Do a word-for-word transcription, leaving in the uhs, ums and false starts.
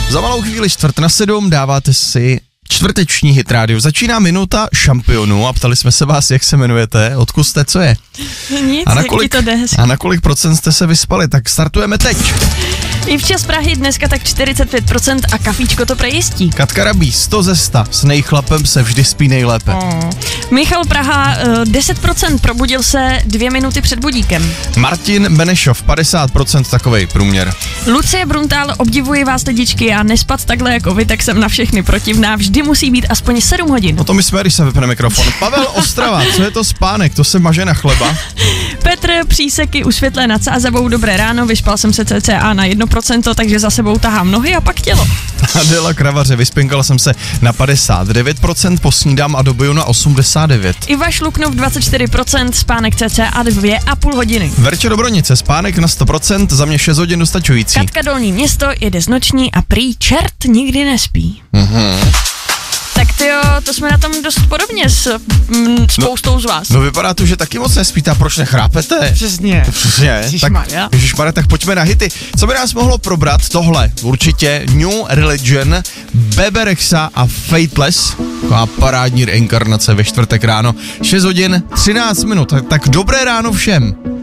Za malou chvíli čtvrt na sedm dáváte si čtvrteční hit rádio. Začíná minuta šampionů a ptali jsme se vás, jak se jmenujete, odkud jste, co je. Nic, a na jak kolik, ti to jde hezky. A na kolik procent jste se vyspali, tak startujeme teď. I včas Prahy dneska tak čtyřicet pět procent a kafíčko to prejistí. Katka Rabí, sto ze sta, s nejchlapem se vždy spí nejlépe. Oh. Michal Praha, deset procent probudil se dvě minuty před budíkem. Martin Benešov, padesát procent takovej průměr. Lucie Bruntál, obdivuji vás lidičky a nespat takhle jako vy, tak jsem na všechny protivná, vždy musí být aspoň sedm hodin. No to my jsme, když se vypne mikrofon. Pavel Ostrava, co je to spánek, to se maže na chleba. Petr Příseky u světle nad Sázavou, dobré ráno, vyspal jsem se cca na jedno procento, takže za sebou tahám nohy a pak tělo. Adela Kravaře, vyspinkala jsem se na padesát devět procent, posnídám a dobiju na osmdesát devět. Iva Šluknov dvacet čtyři procent, spánek cca dvě a půl hodiny. Verče Dobronice, spánek na sto procent, za mě šest hodin dostačující. Katka Dolní Město jede z noční a prý čert nikdy nespí. Mhm. Tak tyjo, to jsme na tom dost podobně s mm, spoustou no, z vás. No vypadá to, že taky moc nespíte, a proč nechrápete? Přesně. Přesně. Ježišmarja. Tak, ježišmarja, tak pojďme na hity. Co by nás mohlo probrat? Tohle určitě New Religion, Bebe Rexha a Fateless. Taková parádní reinkarnace ve čtvrtek ráno. šest hodin, třináct minut. Tak, tak dobré ráno všem.